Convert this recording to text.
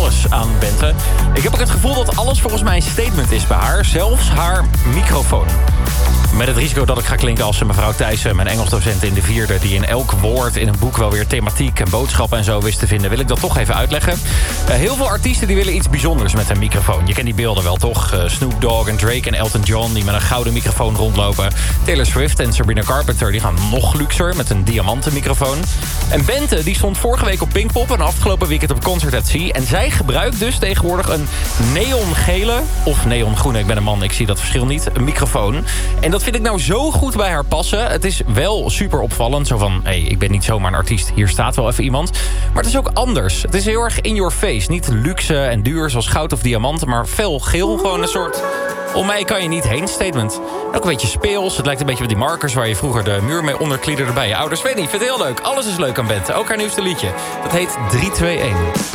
alles aan Bente. Ik heb ook het gevoel dat alles volgens mij een statement is bij haar. Zelfs haar microfoon. Met het risico dat ik ga klinken als mevrouw Thijssen, mijn Engelsdocent in de 4e... die in elk woord in een boek wel weer thematiek en boodschappen en zo wist te vinden... wil ik dat toch even uitleggen. Heel veel artiesten die willen iets bijzonders met een microfoon. Je kent die beelden wel, toch? Snoop Dogg en Drake en Elton John die met een gouden microfoon rondlopen. Taylor Swift en Sabrina Carpenter die gaan nog luxer met een diamanten microfoon. En Bente die stond vorige week op Pinkpop en afgelopen weekend op Concert at Sea. En zij gebruikt dus tegenwoordig een neongele, of neongroene, ik ben een man, ik zie dat verschil niet, een microfoon. En dat vind ik nou zo goed bij haar passen. Het is wel super opvallend. Zo van, hey, ik ben niet zomaar een artiest. Hier staat wel even iemand. Maar het is ook anders. Het is heel erg in your face. Niet luxe en duur zoals goud of diamanten. Maar fel geel. Gewoon een soort... Om mij kan je niet heen statement. Ook een beetje speels. Het lijkt een beetje op die markers waar je vroeger de muur mee onderkliederde bij je ouders. Weet niet, vind het heel leuk. Alles is leuk aan Bente. Ook haar nieuwste liedje. Dat heet 3, 2, 1.